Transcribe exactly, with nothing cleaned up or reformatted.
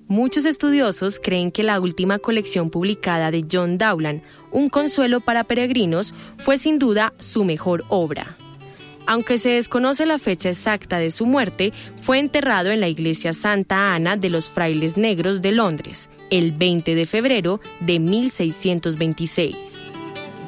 Muchos estudiosos creen que la última colección publicada de John Dowland, Un consuelo para peregrinos, fue sin duda su mejor obra. Aunque se desconoce la fecha exacta de su muerte, fue enterrado en la iglesia Santa Ana de los Frailes Negros de Londres, el veinte de febrero de mil seiscientos veintiséis.